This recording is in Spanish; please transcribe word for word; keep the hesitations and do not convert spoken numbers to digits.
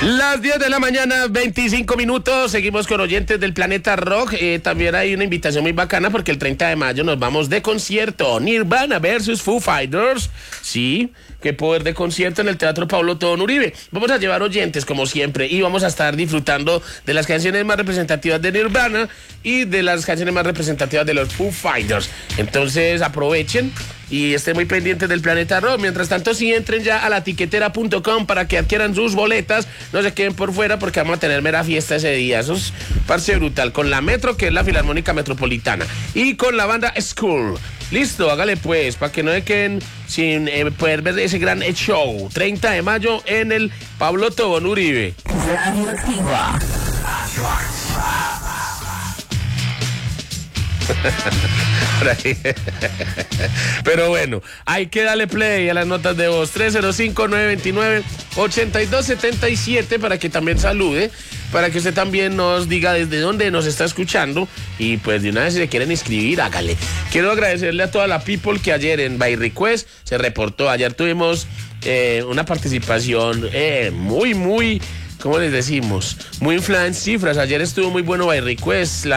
Las diez de la mañana, veinticinco minutos. Seguimos con oyentes del Planeta Rock. Eh, también hay una invitación muy bacana porque el treinta de mayo nos vamos de concierto. Nirvana versus Foo Fighters. Sí, qué poder de concierto en el Teatro Pablo Tobón Uribe. Vamos a llevar oyentes como siempre y vamos a estar disfrutando de las canciones más representativas de Nirvana y de las canciones más representativas de los Foo Fighters. Entonces aprovechen y estén muy pendientes del Planeta Rock. Mientras tanto, sí, entren ya a la tiquetera punto com para que adquieran sus boletas. No se queden por fuera porque vamos a tener mera fiesta ese día. Eso es parce brutal. Con la Metro, que es la Filarmónica Metropolitana, y con la banda School. Listo, hágale pues, para que no se queden sin eh, poder ver ese gran show. treinta de mayo en el Pablo Tobón Uribe. Radioactiva. Pero bueno, hay que darle play a las notas de voz. Tres cero cinco, nueve dos nueve, ocho dos siete siete para que también salude, para que usted también nos diga desde dónde nos está escuchando. Y pues de una vez si se quieren inscribir, hágale. Quiero agradecerle a toda la people que ayer en By Request se reportó. Ayer tuvimos eh, una participación eh, muy, muy, ¿cómo les decimos? Muy inflada en cifras. Ayer estuvo muy bueno By Request. La